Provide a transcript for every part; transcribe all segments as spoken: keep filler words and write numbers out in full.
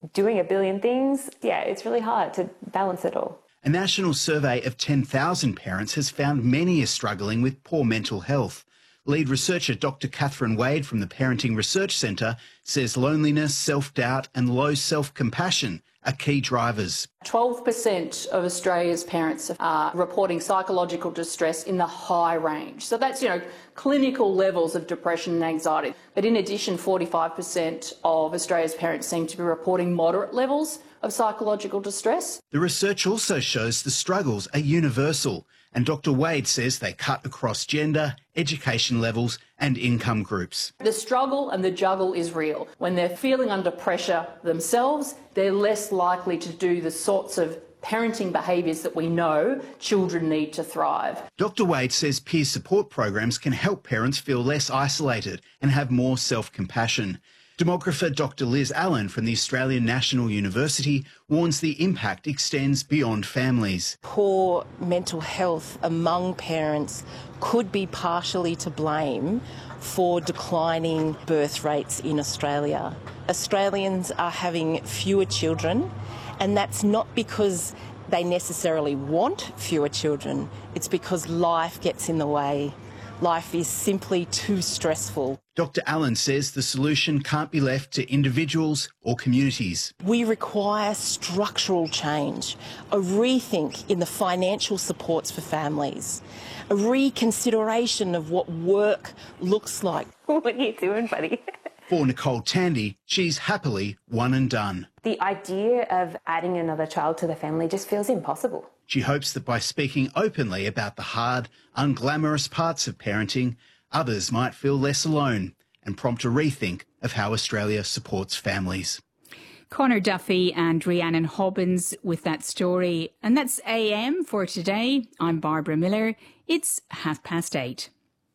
doing a billion things, yeah, it's really hard to balance it all. A national survey of ten thousand parents has found many are struggling with poor mental health. Lead researcher Doctor Catherine Wade from the Parenting Research Centre says loneliness, self-doubt and low self-compassion are key drivers. twelve percent of Australia's parents are reporting psychological distress in the high range. So that's, you know, clinical levels of depression and anxiety. But in addition, forty-five percent of Australia's parents seem to be reporting moderate levels of psychological distress. The research also shows the struggles are universal, and Doctor Wade says they cut across gender, education levels and income groups. The struggle and the juggle is real. When they're feeling under pressure themselves, they're less likely to do the sorts of parenting behaviours that we know children need to thrive. Doctor Wade says peer support programs can help parents feel less isolated and have more self-compassion. Demographer Doctor Liz Allen from the Australian National University warns the impact extends beyond families. Poor mental health among parents could be partially to blame for declining birth rates in Australia. Australians are having fewer children, and that's not because they necessarily want fewer children. It's because life gets in the way. Life is simply too stressful. Doctor Allen says the solution can't be left to individuals or communities. We require structural change, a rethink in the financial supports for families, a reconsideration of what work looks like. What are you doing, buddy? For Nicole Tandy, she's happily one and done. The idea of adding another child to the family just feels impossible. She hopes that by speaking openly about the hard, unglamorous parts of parenting, others might feel less alone and prompt a rethink of how Australia supports families. Connor Duffy and Rhiannon Hobbins with that story. And that's A M for today. I'm Barbara Miller. It's half past eight.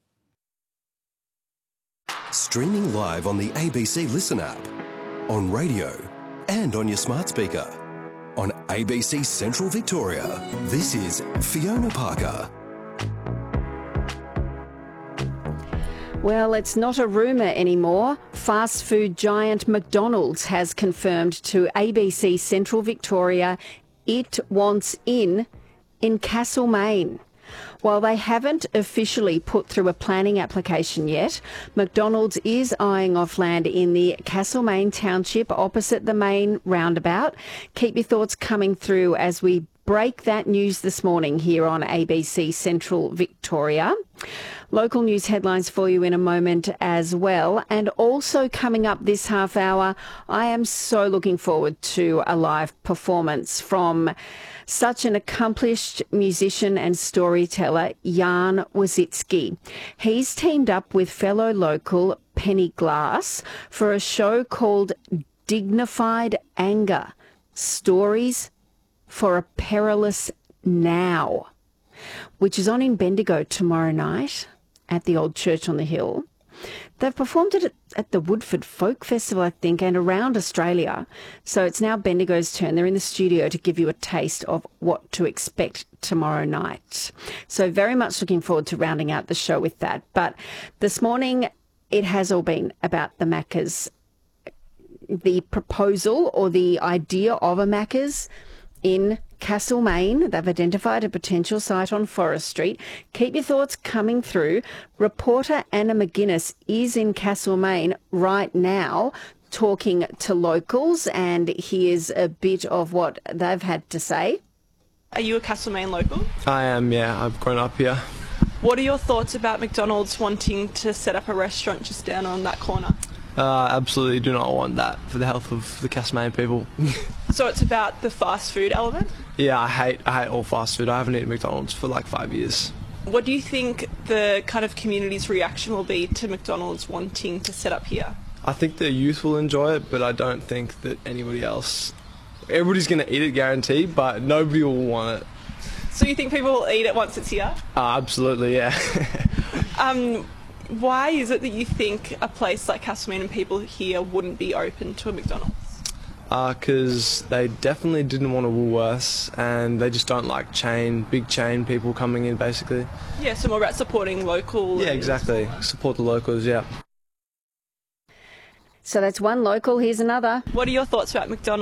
Streaming live on the A B C Listen app, on radio and on your smart speaker. On A B C Central Victoria, this is Fiona Parker. Well, it's not a rumour anymore. Fast food giant McDonald's has confirmed to A B C Central Victoria it wants in in Castlemaine. While they haven't officially put through a planning application yet, McDonald's is eyeing off land in the Castlemaine township opposite the main roundabout. Keep your thoughts coming through as we break that news this morning here on A B C Central Victoria. Local news headlines for you in a moment as well. And also coming up this half hour, I am so looking forward to a live performance from such an accomplished musician and storyteller, Jan Wozicki. He's teamed up with fellow local Penny Glass for a show called Dignified Anger, Stories for a Perilous Now, which is on in Bendigo tomorrow night at the Old Church on the Hill. They've performed it at the Woodford Folk Festival, I think, and around Australia. So it's now Bendigo's turn. They're in the studio to give you a taste of what to expect tomorrow night. So very much looking forward to rounding out the show with that. But this morning, it has all been about the Macca's, the proposal or the idea of a Macca's in Castlemaine. They've identified a potential site on Forest Street. Keep your thoughts coming through. Reporter Anna McGuinness is in Castlemaine right now talking to locals, and here's a bit of what they've had to say. Are you a Castlemaine local? I am, yeah. I've grown up here. What are your thoughts about McDonald's wanting to set up a restaurant just down on that corner? Uh, absolutely do not want that for the health of the Castlemaine people. So it's about the fast food element? Yeah, I hate I hate all fast food. I haven't eaten McDonald's for like five years. What do you think the kind of community's reaction will be to McDonald's wanting to set up here? I think the youth will enjoy it, but I don't think that anybody else... Everybody's going to eat it, guaranteed, but nobody will want it. So you think people will eat it once it's here? Uh, absolutely, yeah. um... Why is it that you think a place like Castlemaine and people here wouldn't be open to a McDonald's? Because uh, they definitely didn't want a Woolworths, and they just don't like chain, big chain people coming in, basically. Yeah, so more about supporting local. Yeah, exactly. Support the locals, yeah. So that's one local. Here's another. What are your thoughts about McDonald's?